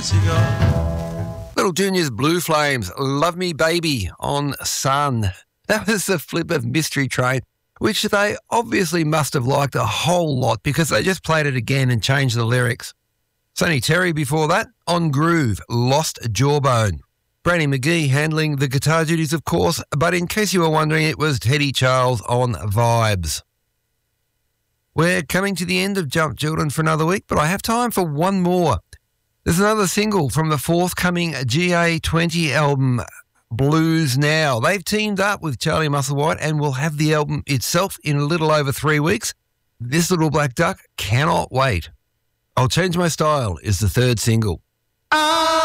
Little Junior's Blue Flames, Love Me Baby on Sun. That was the flip of Mystery Train, which they obviously must have liked a whole lot because they just played it again and changed the lyrics. Sonny Terry before that, on Groove, Lost Jawbone. Brandy McGee handling the guitar duties, of course, but in case you were wondering, it was Teddy Charles on Vibes. We're coming to the end of Jump Children for another week, but I have time for one more. There's another single from the forthcoming GA20 album, Blues Now. They've teamed up with Charlie Musselwhite and will have the album itself in a little over 3 weeks. This Little Black Duck cannot wait. I'll Change My Style is the third single.